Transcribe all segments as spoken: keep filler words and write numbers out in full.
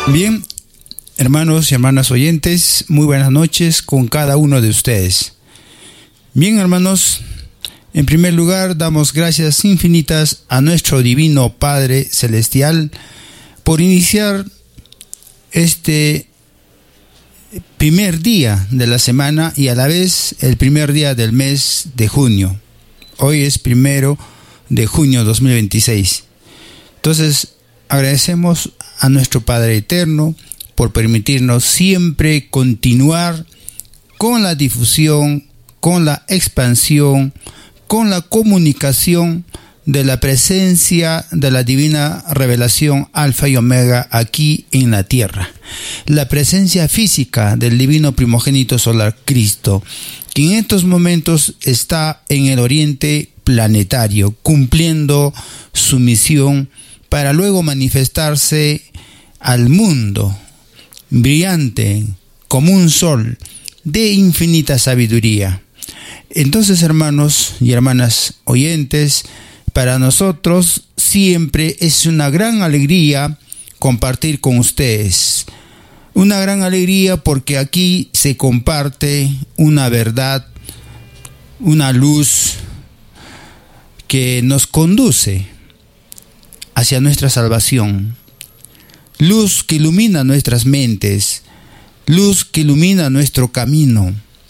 Bien, hermanos y hermanas oyentes, muy buenas noches con cada uno de ustedes. Bien, hermanos, en primer lugar damos gracias infinitas a nuestro Divino Padre Celestial por iniciar este primer día de la semana y a la vez el primer día del mes de junio. Hoy es primero de junio dos mil veintiséis. Entonces, agradecemos a nuestro Padre Eterno por permitirnos siempre continuar con la difusión, con la expansión, con la comunicación de la presencia de la divina revelación Alfa y Omega aquí en la tierra. La presencia física del divino primogénito solar Cristo, que en estos momentos está en el oriente planetario, cumpliendo su misión para luego manifestarse al mundo, brillante como un sol de infinita sabiduría. Entonces, hermanos y hermanas oyentes, para nosotros siempre es una gran alegría compartir con ustedes. Una gran alegría porque aquí se comparte una verdad, una luz que nos conduce hacia nuestra salvación. Luz que ilumina nuestras mentes, luz que ilumina nuestro camino,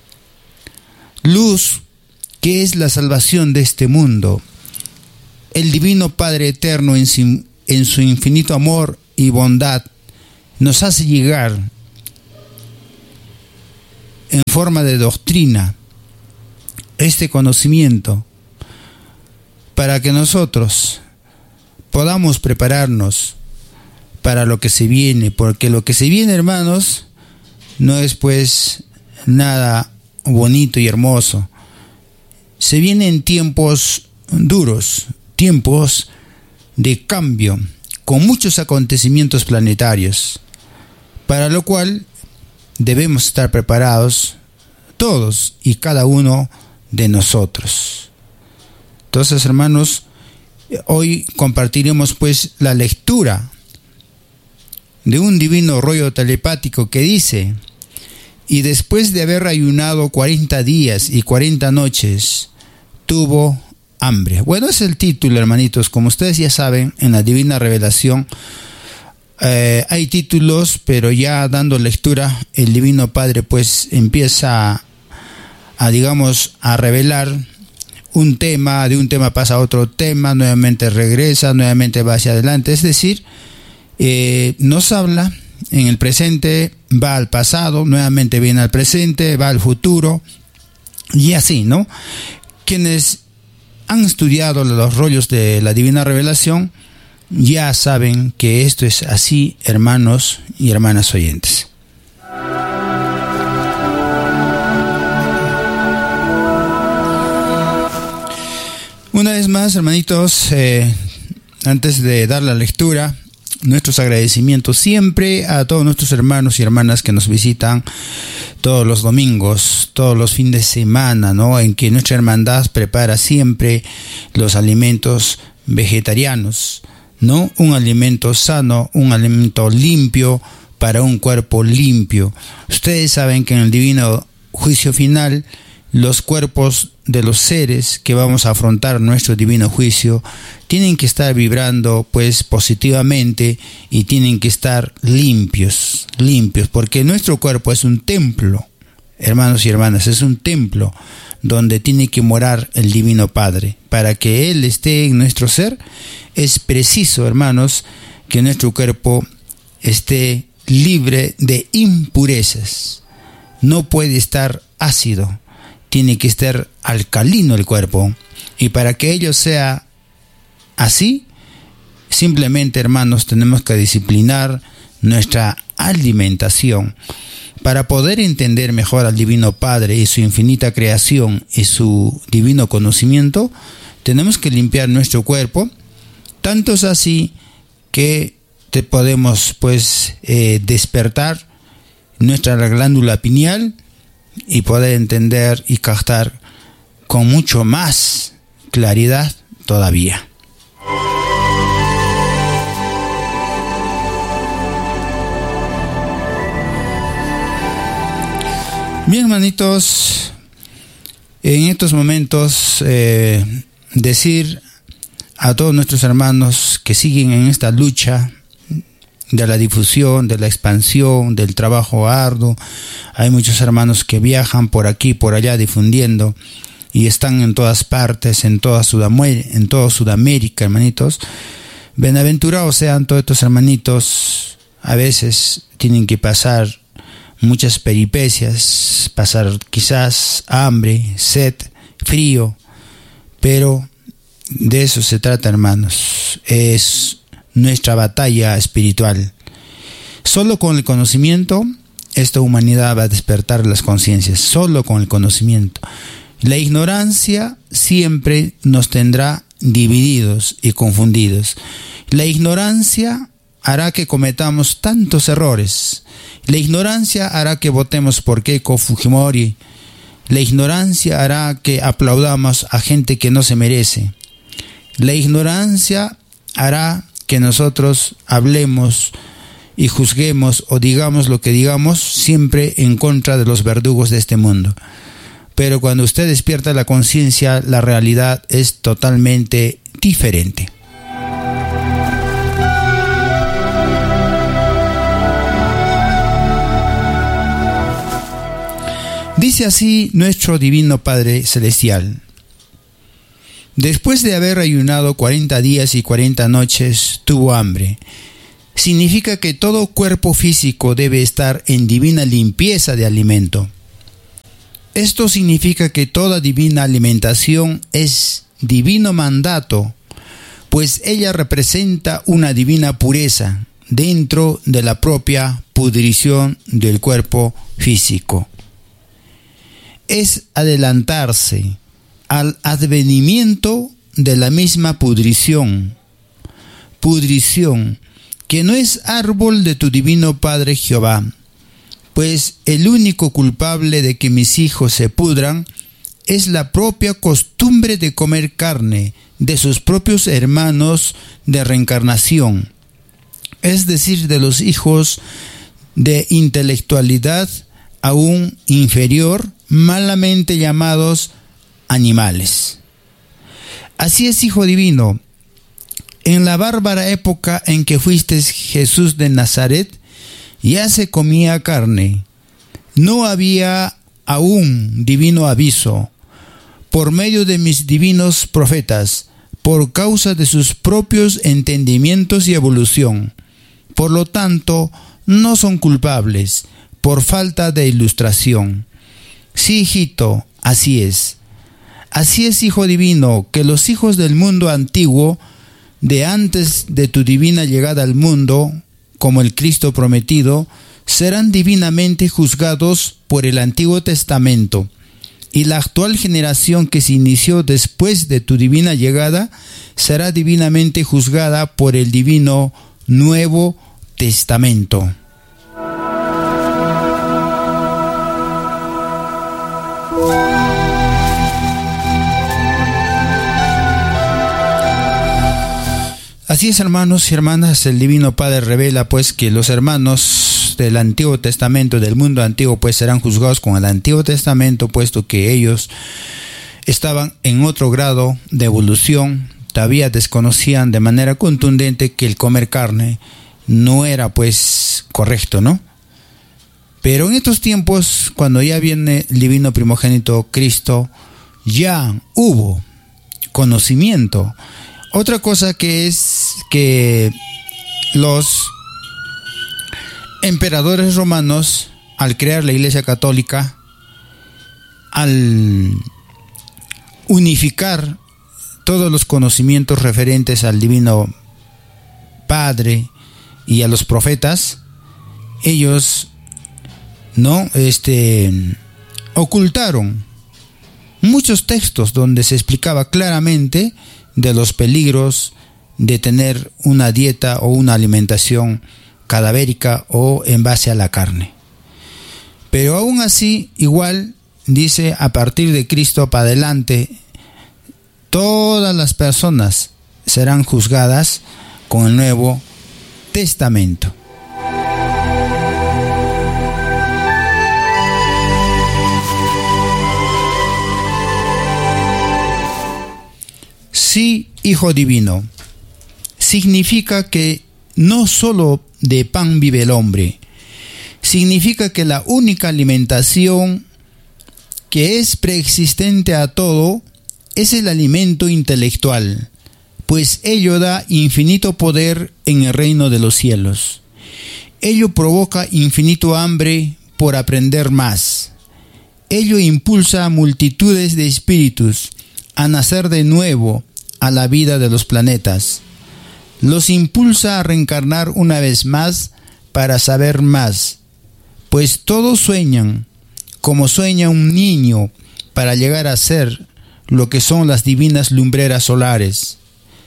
luz que es la salvación de este mundo. El Divino Padre Eterno en su, en su infinito amor y bondad nos hace llegar en forma de doctrina este conocimiento para que nosotros podamos prepararnos para lo que se viene, porque lo que se viene, hermanos, no es pues nada bonito y hermoso. Se vienen tiempos duros, tiempos de cambio, con muchos acontecimientos planetarios, para lo cual debemos estar preparados todos y cada uno de nosotros. Entonces, hermanos, hoy compartiremos pues la lectura de un divino rollo telepático que dice: y después de haber ayunado cuarenta días y cuarenta noches, tuvo hambre. Bueno, es el título, hermanitos. Como ustedes ya saben, en la divina revelación eh, hay títulos, pero ya dando lectura, el Divino Padre pues empieza a, a digamos, a revelar un tema, de un tema pasa a otro tema, nuevamente regresa, nuevamente va hacia adelante. Es decir, eh, nos habla en el presente, va al pasado, nuevamente viene al presente, va al futuro, y así, ¿no? Quienes han estudiado los rollos de la divina revelación ya saben que esto es así, hermanos y hermanas oyentes. Una vez más, hermanitos, eh, antes de dar la lectura, nuestros agradecimientos siempre a todos nuestros hermanos y hermanas que nos visitan todos los domingos, todos los fines de semana, ¿no? En que nuestra hermandad prepara siempre los alimentos vegetarianos, ¿no? Un alimento sano, un alimento limpio para un cuerpo limpio. Ustedes saben que en el divino juicio final, los cuerpos de los seres que vamos a afrontar nuestro divino juicio tienen que estar vibrando pues positivamente y tienen que estar limpios, limpios, porque nuestro cuerpo es un templo, hermanos y hermanas, es un templo donde tiene que morar el Divino Padre. Para que Él esté en nuestro ser, es preciso, hermanos, que nuestro cuerpo esté libre de impurezas. No puede estar ácido, tiene que estar alcalino el cuerpo. Y para que ello sea así, simplemente, hermanos, tenemos que disciplinar nuestra alimentación para poder entender mejor al Divino Padre y su infinita creación y su divino conocimiento. Tenemos que limpiar nuestro cuerpo, tanto es así que te podemos pues eh, despertar nuestra glándula pineal y poder entender y captar con mucho más claridad todavía. Bien, hermanitos, en estos momentos eh, decir a todos nuestros hermanos que siguen en esta lucha de la difusión, de la expansión, del trabajo arduo. Hay muchos hermanos que viajan por aquí, por allá difundiendo y están en todas partes, en toda Sudamérica, en toda Sudamérica, hermanitos. Bienaventurados sean todos estos hermanitos. A veces tienen que pasar muchas peripecias, pasar quizás hambre, sed, frío, pero de eso se trata, hermanos. Es nuestra batalla espiritual. Solo con el conocimiento esta humanidad va a despertar las conciencias, solo con el conocimiento. La ignorancia siempre nos tendrá divididos y confundidos. La ignorancia hará que cometamos tantos errores. La ignorancia hará que votemos por Keiko Fujimori. La ignorancia hará que aplaudamos a gente que no se merece. La ignorancia hará que nosotros hablemos y juzguemos o digamos lo que digamos siempre en contra de los verdugos de este mundo. Pero cuando usted despierta la conciencia, la realidad es totalmente diferente. Dice así nuestro Divino Padre Celestial: después de haber ayunado cuarenta días y cuarenta noches, tuvo hambre. Significa que todo cuerpo físico debe estar en divina limpieza de alimento. Esto significa que toda divina alimentación es divino mandato, pues ella representa una divina pureza dentro de la propia pudrición del cuerpo físico. Es adelantarse al advenimiento de la misma pudrición, pudrición que no es árbol de tu divino Padre Jehová, pues el único culpable de que mis hijos se pudran es la propia costumbre de comer carne de sus propios hermanos de reencarnación, es decir, de los hijos de intelectualidad aún inferior, malamente llamados animales. Así es, Hijo Divino, en la bárbara época en que fuiste Jesús de Nazaret, ya se comía carne. No había aún divino aviso. Por medio de mis divinos profetas, por causa de sus propios entendimientos y evolución. Por lo tanto, no son culpables por falta de ilustración. Sí, hijito, así es. Así es, Hijo Divino, que los hijos del mundo antiguo, de antes de tu divina llegada al mundo, como el Cristo prometido, serán divinamente juzgados por el Antiguo Testamento, y la actual generación que se inició después de tu divina llegada será divinamente juzgada por el divino Nuevo Testamento. Así es, hermanos y hermanas, el Divino Padre revela pues que los hermanos del Antiguo Testamento, del mundo antiguo, pues serán juzgados con el Antiguo Testamento, puesto que ellos estaban en otro grado de evolución, todavía desconocían de manera contundente que el comer carne no era pues correcto, ¿no? Pero en estos tiempos, cuando ya viene el Divino Primogénito Cristo, ya hubo conocimiento. Otra cosa que es que los emperadores romanos, al crear la Iglesia Católica, al unificar todos los conocimientos referentes al Divino Padre y a los profetas, ellos no este ocultaron muchos textos donde se explicaba claramente de los peligros de tener una dieta o una alimentación cadavérica o en base a la carne. Pero aún así, igual, dice, a partir de Cristo para adelante, todas las personas serán juzgadas con el Nuevo Testamento. Sí, Hijo Divino, significa que no solo de pan vive el hombre, significa que la única alimentación que es preexistente a todo es el alimento intelectual, pues ello da infinito poder en el reino de los cielos. Ello provoca infinito hambre por aprender más. Ello impulsa a multitudes de espíritus a nacer de nuevo a la vida de los planetas. Los impulsa a reencarnar una vez más para saber más, pues todos sueñan, como sueña un niño, para llegar a ser lo que son las divinas lumbreras solares.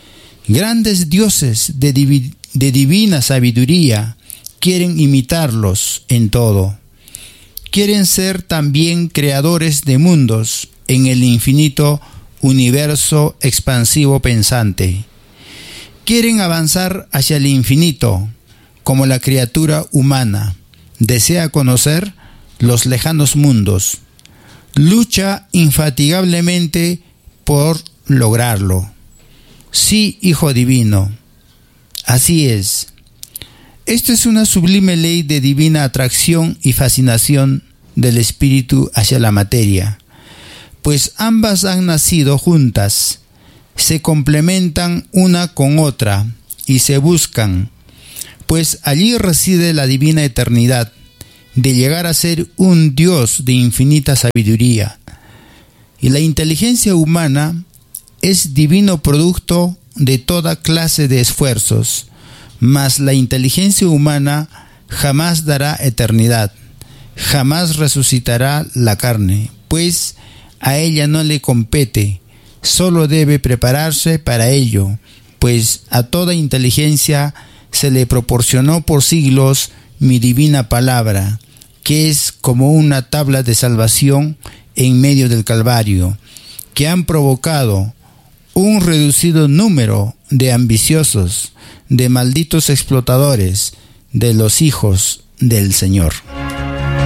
Grandes dioses de, divi- de divina sabiduría quieren imitarlos en todo. Quieren ser también creadores de mundos en el infinito universo expansivo pensante. Quieren avanzar hacia el infinito, como la criatura humana desea conocer los lejanos mundos. Lucha infatigablemente por lograrlo. Sí, Hijo Divino, así es. Esto es una sublime ley de divina atracción y fascinación del espíritu hacia la materia, pues ambas han nacido juntas, se complementan una con otra y se buscan, pues allí reside la divina eternidad de llegar a ser un Dios de infinita sabiduría. Y la inteligencia humana es divino producto de toda clase de esfuerzos, mas la inteligencia humana jamás dará eternidad, jamás resucitará la carne, pues a ella no le compete, solo debe prepararse para ello, pues a toda inteligencia se le proporcionó por siglos mi divina palabra, que es como una tabla de salvación en medio del Calvario, que han provocado un reducido número de ambiciosos, de malditos explotadores, de los hijos del Señor.